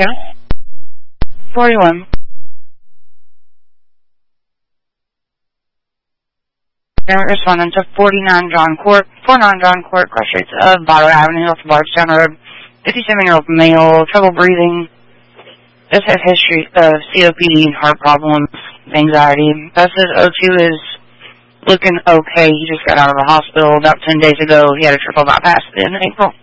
account? 41. Responding to 49 John Court, cross streets of Bottle Avenue off Bardstown Road. 57-year-old male, trouble breathing. Just has history of COPD, heart problems, anxiety. That says O2 is looking okay. He just got out of the hospital about 10 days ago. He had a triple bypass in April.